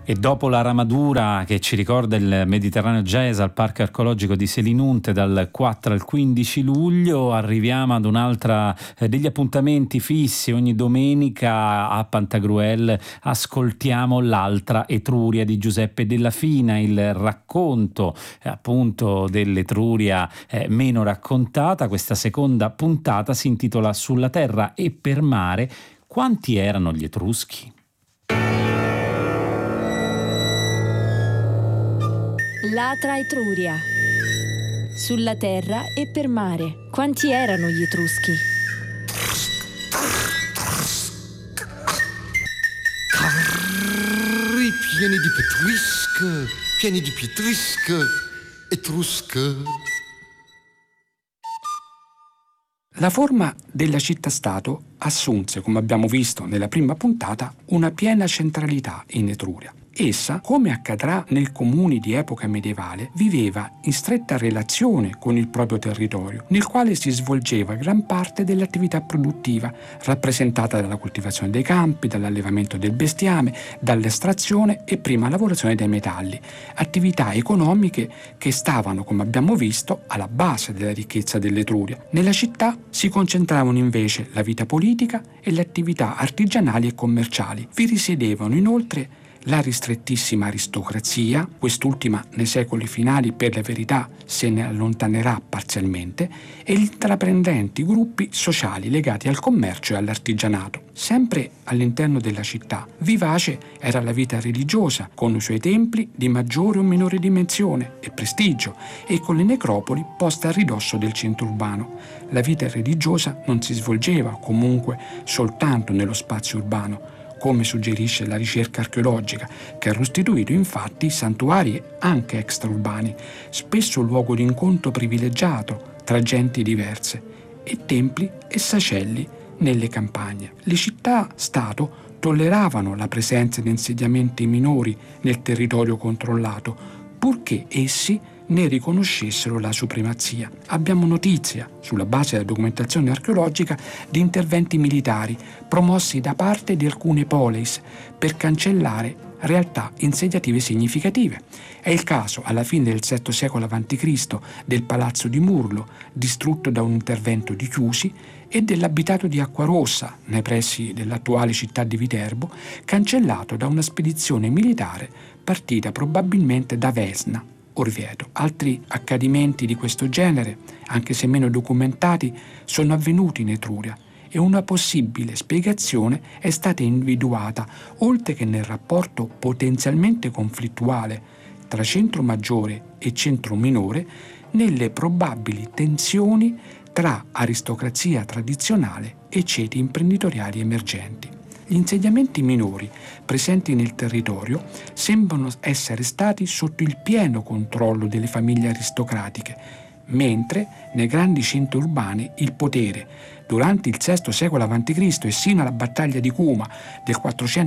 E dopo la Ramadura che ci ricorda il Mediterraneo Jazz al Parco Archeologico di Selinunte dal 4 al 15 luglio, arriviamo ad un'altra degli appuntamenti fissi. Ogni domenica a Pantagruel ascoltiamo l'altra Etruria di Giuseppe Della Fina, il racconto appunto dell'Etruria meno raccontata. Questa seconda puntata si intitola Sulla terra e per mare. Quanti erano gli Etruschi? L'Atra Etruria. Sulla terra e per mare. Quanti erano gli Etruschi? Carri pieni di petrische, pieni di pietrische, etrusche. La forma della città-stato assunse, come abbiamo visto nella prima puntata, una piena centralità in Etruria. Essa, come accadrà nei comuni di epoca medievale, viveva in stretta relazione con il proprio territorio, nel quale si svolgeva gran parte dell'attività produttiva, rappresentata dalla coltivazione dei campi, dall'allevamento del bestiame, dall'estrazione e prima lavorazione dei metalli, attività economiche che stavano, come abbiamo visto, alla base della ricchezza dell'Etruria. Nella città si concentravano invece la vita politica e le attività artigianali e commerciali. Vi risiedevano inoltre la ristrettissima aristocrazia, quest'ultima nei secoli finali per la verità se ne allontanerà parzialmente, e gli intraprendenti gruppi sociali legati al commercio e all'artigianato. Sempre all'interno della città, vivace era la vita religiosa, con i suoi templi di maggiore o minore dimensione e prestigio, e con le necropoli poste a ridosso del centro urbano. La vita religiosa non si svolgeva comunque soltanto nello spazio urbano, come suggerisce la ricerca archeologica, che ha costituito infatti santuari anche extraurbani, spesso luogo di incontro privilegiato tra genti diverse, e templi e sacelli nelle campagne. Le città-stato tolleravano la presenza di insediamenti minori nel territorio controllato, purché essi ne riconoscessero la supremazia. Abbiamo notizia, sulla base della documentazione archeologica, di interventi militari promossi da parte di alcune poleis per cancellare realtà insediative significative. È il caso, alla fine del VI secolo a.C., del palazzo di Murlo, distrutto da un intervento di Chiusi, e dell'abitato di Acquarossa, nei pressi dell'attuale città di Viterbo, cancellato da una spedizione militare partita probabilmente da Vesna, Orvieto. Altri accadimenti di questo genere, anche se meno documentati, sono avvenuti in Etruria, e una possibile spiegazione è stata individuata, oltre che nel rapporto potenzialmente conflittuale tra centro maggiore e centro minore, nelle probabili tensioni tra aristocrazia tradizionale e ceti imprenditoriali emergenti. Gli insediamenti minori presenti nel territorio sembrano essere stati sotto il pieno controllo delle famiglie aristocratiche, mentre nei grandi centri urbani il potere, durante il VI secolo a.C. e sino alla battaglia di Cuma del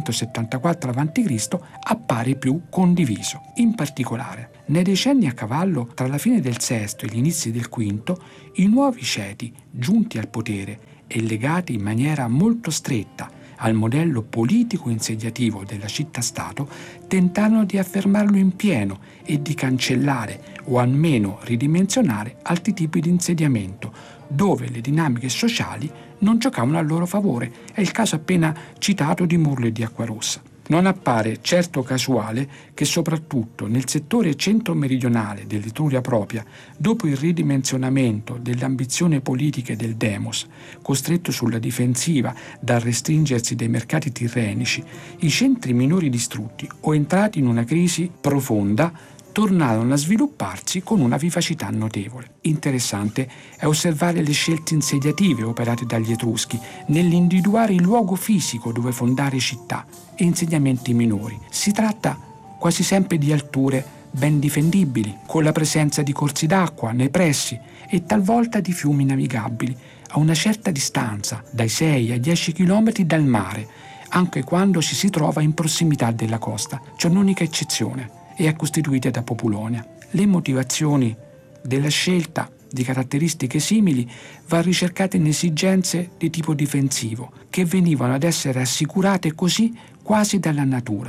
474 a.C., appare più condiviso. In particolare, nei decenni a cavallo tra la fine del VI e gli inizi del V, i nuovi ceti giunti al potere e legati in maniera molto stretta al modello politico-insediativo della città-stato, tentarono di affermarlo in pieno e di cancellare o almeno ridimensionare altri tipi di insediamento, dove le dinamiche sociali non giocavano a loro favore. È il caso appena citato di Murlo e di Acquarossa. Non appare certo casuale che soprattutto nel settore centro-meridionale dell'Etruria propria, dopo il ridimensionamento delle ambizioni politiche del demos, costretto sulla difensiva dal restringersi dei mercati tirrenici, i centri minori distrutti o entrati in una crisi profonda tornarono a svilupparsi con una vivacità notevole. Interessante è osservare le scelte insediative operate dagli Etruschi nell'individuare il luogo fisico dove fondare città e insediamenti minori. Si tratta quasi sempre di alture ben difendibili, con la presenza di corsi d'acqua nei pressi e talvolta di fiumi navigabili a una certa distanza, dai 6 ai 10 km dal mare, anche quando ci si trova in prossimità della costa. C'è un'unica eccezione, e è costituita da Populonia. Le motivazioni della scelta di caratteristiche simili va ricercate in esigenze di tipo difensivo, che venivano ad essere assicurate così quasi dalla natura,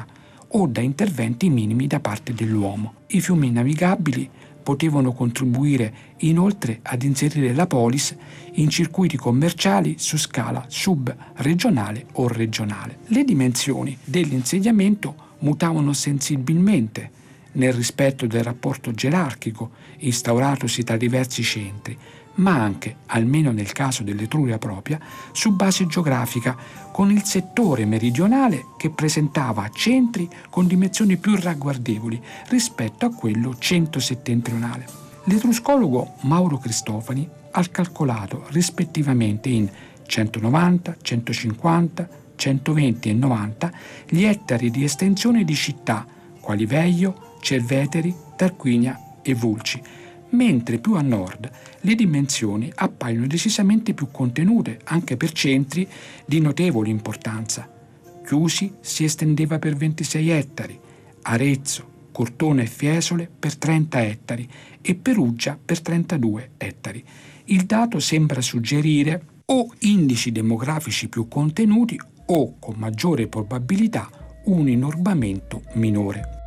o da interventi minimi da parte dell'uomo. I fiumi navigabili potevano contribuire inoltre ad inserire la polis in circuiti commerciali su scala subregionale o regionale. Le dimensioni dell'insediamento mutavano sensibilmente nel rispetto del rapporto gerarchico instauratosi tra diversi centri, ma anche, almeno nel caso dell'Etruria propria, su base geografica, con il settore meridionale che presentava centri con dimensioni più ragguardevoli rispetto a quello centro-settentrionale. L'etruscologo Mauro Cristofani ha calcolato rispettivamente in 190, 150, 120 e 90 gli ettari di estensione di città quali Veio, Cerveteri, Tarquinia e Vulci, mentre più a nord le dimensioni appaiono decisamente più contenute anche per centri di notevole importanza. Chiusi si estendeva per 26 ettari, Arezzo, Cortona e Fiesole per 30 ettari e Perugia per 32 ettari. Il dato sembra suggerire o indici demografici più contenuti o, con maggiore probabilità, un inurbamento minore.